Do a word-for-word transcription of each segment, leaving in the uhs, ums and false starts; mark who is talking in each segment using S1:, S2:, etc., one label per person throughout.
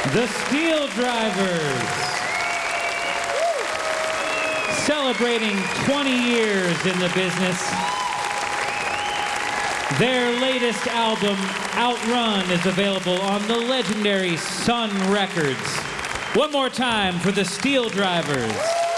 S1: The Steel Drivers, celebrating twenty years in the business. Their latest album, Outrun, is available on the legendary Sun Records. One more time for the Steel Drivers.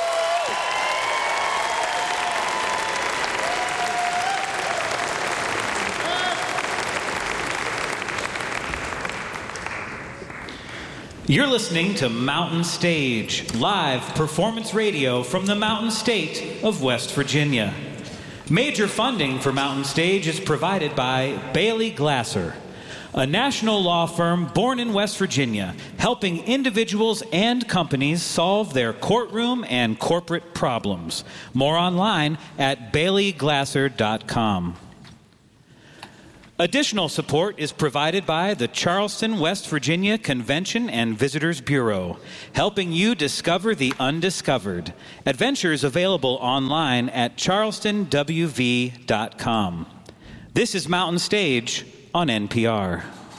S1: You're listening to Mountain Stage, live performance radio from the Mountain State of West Virginia. Major funding for Mountain Stage is provided by Bailey Glasser, a national law firm born in West Virginia, helping individuals and companies solve their courtroom and corporate problems. More online at bailey glasser dot com. Additional support is provided by the Charleston, West Virginia Convention and Visitors Bureau, helping you discover the undiscovered. Adventures available online at charleston w v dot com. This is Mountain Stage on N P R.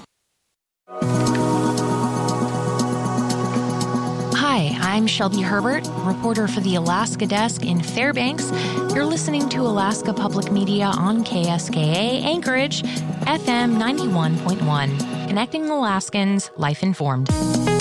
S2: Hi, I'm Shelby Herbert, reporter for the Alaska Desk in Fairbanks. You're listening to Alaska Public Media on K S K A Anchorage, F M ninety-one point one, connecting Alaskans, life informed.